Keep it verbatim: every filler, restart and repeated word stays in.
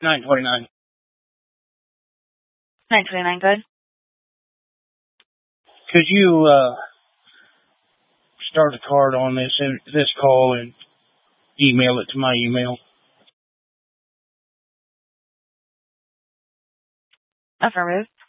nine twenty-nine. nine twenty-nine, good. Could you uh, start a card on this this call and email it to my email? Affirmative.